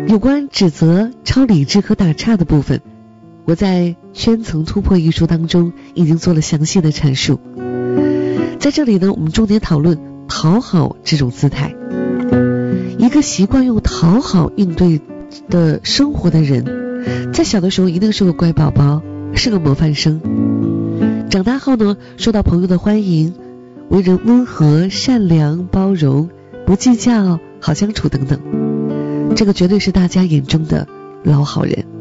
有关指责、超理智和打岔的部分，我在《圈层突破》一书当中已经做了详细的阐述。在这里呢，我们重点讨论讨好这种姿态。一个习惯用讨好应对的生活的人，在小的时候一定是个乖宝宝，是个模范生。长大后呢，受到朋友的欢迎，为人温和、善良、包容，不计较，好相处等等，这个绝对是大家眼中的老好人。